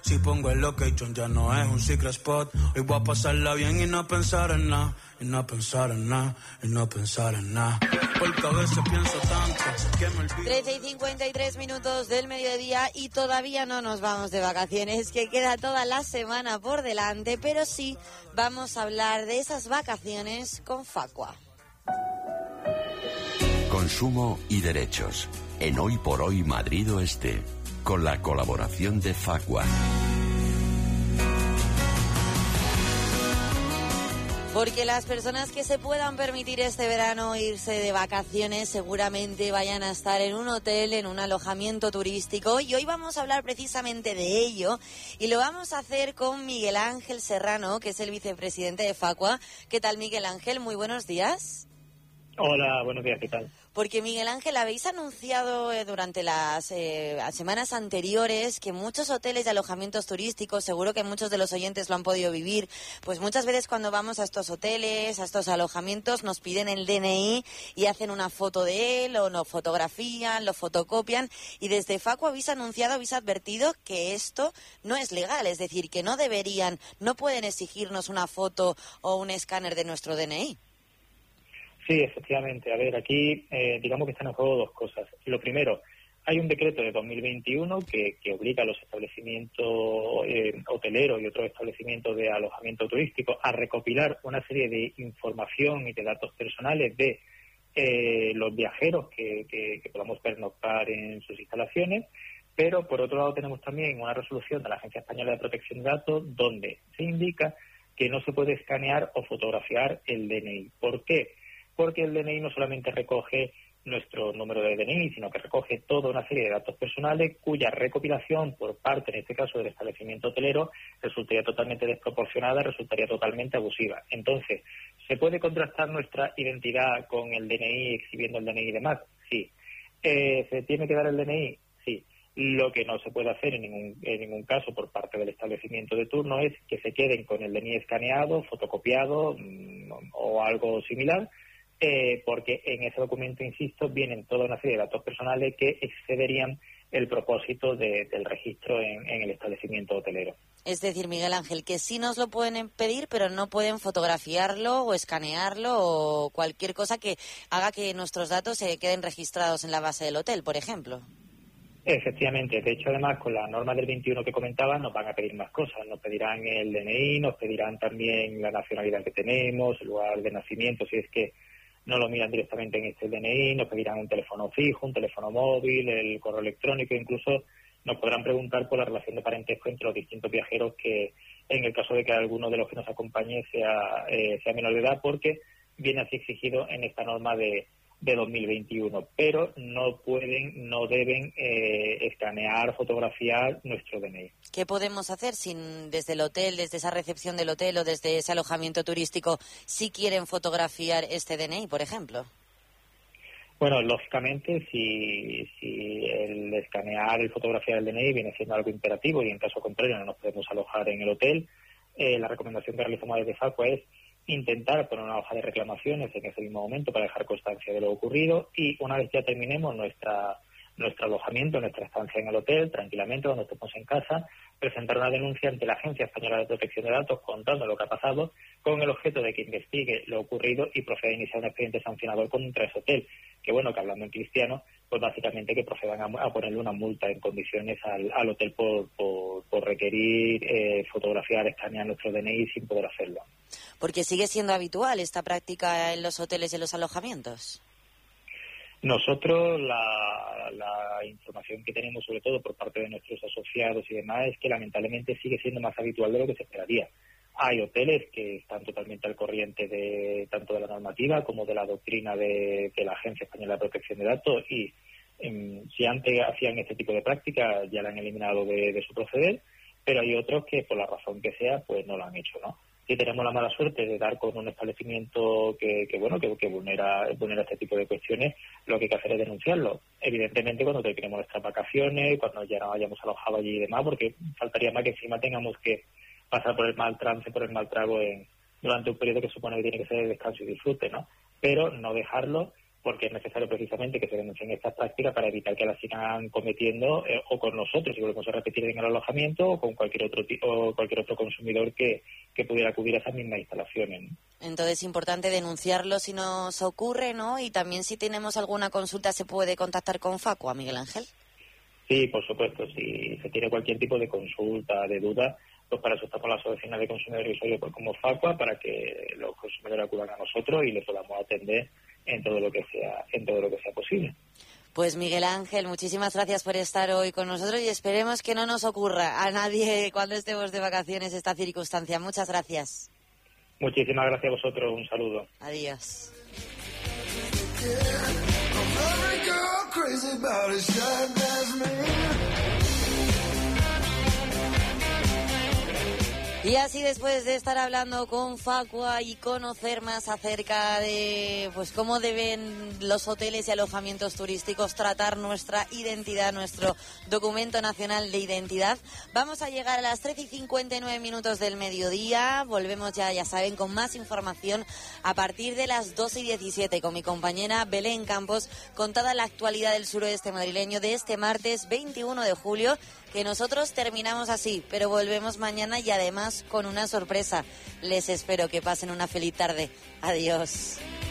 Si pongo el location ya no es un secret spot. Hoy voy a pasarla bien y no pensar en nada. Y no pensar en nada, y no pensar en nada. Porque a veces pienso tanto que me olvido. 13:53 del mediodía y todavía no nos vamos de vacaciones, que queda toda la semana por delante, pero sí vamos a hablar de esas vacaciones con Facua. Consumo y derechos. En Hoy por Hoy Madrid Oeste. Con la colaboración de Facua. Porque las personas que se puedan permitir este verano irse de vacaciones seguramente vayan a estar en un hotel, en un alojamiento turístico, y hoy vamos a hablar precisamente de ello y lo vamos a hacer con Miguel Ángel Serrano, que es el vicepresidente de Facua. ¿Qué tal, Miguel Ángel? Muy buenos días. Hola, buenos días, ¿qué tal? Porque, Miguel Ángel, habéis anunciado durante las semanas anteriores que muchos hoteles y alojamientos turísticos, seguro que muchos de los oyentes lo han podido vivir, pues muchas veces cuando vamos a estos hoteles, a estos alojamientos, nos piden el DNI y hacen una foto de él o lo fotografían, lo fotocopian, y desde Facua habéis anunciado, habéis advertido que esto no es legal, es decir, que no pueden exigirnos una foto o un escáner de nuestro DNI. Sí, efectivamente. A ver, aquí digamos que están en juego dos cosas. Lo primero, hay un decreto de 2021 que obliga a los establecimientos hoteleros y otros establecimientos de alojamiento turístico a recopilar una serie de información y de datos personales de los viajeros que podamos pernoctar en sus instalaciones. Pero, por otro lado, tenemos también una resolución de la Agencia Española de Protección de Datos donde se indica que no se puede escanear o fotografiar el DNI. ¿Por qué? Porque el DNI no solamente recoge nuestro número de DNI, sino que recoge toda una serie de datos personales cuya recopilación por parte, en este caso, del establecimiento hotelero, resultaría totalmente desproporcionada, resultaría totalmente abusiva. Entonces, ¿se puede contrastar nuestra identidad con el DNI, exhibiendo el DNI y demás? Sí. ¿Se tiene que dar el DNI? Sí. Lo que no se puede hacer en ningún caso por parte del establecimiento de turno es que se queden con el DNI escaneado, fotocopiado o algo similar, porque en ese documento, insisto, vienen toda una serie de datos personales que excederían el propósito del registro en el establecimiento hotelero. Es decir, Miguel Ángel, que sí nos lo pueden pedir, pero no pueden fotografiarlo o escanearlo o cualquier cosa que haga que nuestros datos se queden registrados en la base del hotel, por ejemplo. Efectivamente. De hecho, además, con la norma del 21 que comentaba, nos van a pedir más cosas. Nos pedirán el DNI, nos pedirán también la nacionalidad que tenemos, el lugar de nacimiento, si es que no lo miran directamente en este DNI, nos pedirán un teléfono fijo, un teléfono móvil, el correo electrónico, incluso nos podrán preguntar por la relación de parentesco entre los distintos viajeros, que en el caso de que alguno de los que nos acompañe sea menor de edad, porque viene así exigido en esta norma de 2021, pero no deben escanear, fotografiar nuestro DNI. ¿Qué podemos hacer desde el hotel, desde esa recepción del hotel o desde ese alojamiento turístico, si quieren fotografiar este DNI, por ejemplo? Bueno, lógicamente, si el escanear y fotografiar el DNI viene siendo algo imperativo y en caso contrario no nos podemos alojar en el hotel, la recomendación que realizamos desde Facua es intentar poner una hoja de reclamaciones en ese mismo momento para dejar constancia de lo ocurrido, y una vez ya terminemos nuestro alojamiento, nuestra estancia en el hotel, tranquilamente, cuando estemos en casa, presentar una denuncia ante la Agencia Española de Protección de Datos contando lo que ha pasado, con el objeto de que investigue lo ocurrido y proceda a iniciar un expediente sancionador contra ese hotel, que hablando en cristiano, pues básicamente que procedan a ponerle una multa en condiciones al hotel por requerir fotografiar, escanear nuestro DNI sin poder hacerlo. Porque sigue siendo habitual esta práctica en los hoteles y en los alojamientos. Nosotros la información que tenemos, sobre todo por parte de nuestros asociados y demás, es que lamentablemente sigue siendo más habitual de lo que se esperaría. Hay hoteles que están totalmente al corriente de tanto de la normativa como de la doctrina de la Agencia Española de Protección de Datos, y si antes hacían este tipo de prácticas ya la han eliminado de su proceder, pero hay otros que por la razón que sea pues no lo han hecho, ¿no? Si tenemos la mala suerte de dar con un establecimiento que vulnera este tipo de cuestiones, lo que hay que hacer es denunciarlo. Evidentemente, cuando terminemos nuestras vacaciones, cuando ya nos hayamos alojado allí y demás, porque faltaría más que encima tengamos que pasar por el mal trance, por el mal trago durante un periodo que supone que tiene que ser de descanso y disfrute, ¿no? Pero no dejarlo, porque es necesario precisamente que se denuncien estas prácticas para evitar que las sigan cometiendo o con nosotros, si volvemos a repetir en el alojamiento, o con cualquier otro consumidor que pudiera acudir a esas mismas instalaciones, ¿no? Entonces es importante denunciarlo si nos ocurre, ¿no? Y también si tenemos alguna consulta se puede contactar con Facua, Miguel Ángel. Sí, por supuesto, si se tiene cualquier tipo de consulta, de duda, pues para eso estamos la Asociación de Consumidores y Usuarios como Facua, para que los consumidores acudan a nosotros y les podamos atender en todo lo que sea posible. Pues Miguel Ángel, muchísimas gracias por estar hoy con nosotros y esperemos que no nos ocurra a nadie cuando estemos de vacaciones esta circunstancia. Muchas gracias. Muchísimas gracias a vosotros, un saludo. Adiós. Y así, después de estar hablando con Facua y conocer más acerca de pues cómo deben los hoteles y alojamientos turísticos tratar nuestra identidad, nuestro documento nacional de identidad, vamos a llegar a las 13:59 del mediodía. Volvemos ya saben, con más información a partir de las 12:17 con mi compañera Belén Campos, con toda la actualidad del suroeste madrileño de este martes 21 de julio, que nosotros terminamos así, pero volvemos mañana y además con una sorpresa. Les espero que pasen una feliz tarde. Adiós.